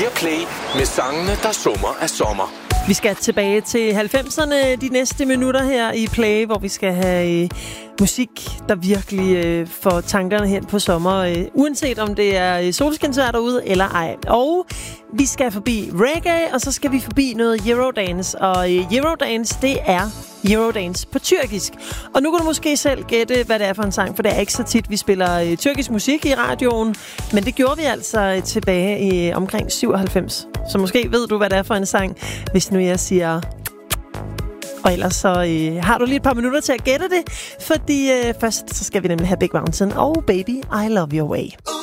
Viaplay med sangene, der summer af sommer. Vi skal tilbage til 90'erne de næste minutter her i Play, hvor vi skal have musik, der virkelig får tankerne hen på sommer, uanset om det er solskinsvejr derude eller ej. Og vi skal forbi reggae, og så skal vi forbi noget Eurodance. Og Eurodance, det er Eurodance på tyrkisk. Og nu kan du måske selv gætte, hvad det er for en sang, for det er ikke så tit, vi spiller tyrkisk musik i radioen. Men det gjorde vi altså tilbage i omkring 97. Så måske ved du, hvad det er for en sang, hvis nu jeg siger... Og ellers så har du lige et par minutter til at gætte det, fordi først så skal vi nemlig have Big Mountain og Baby, I Love Your Way.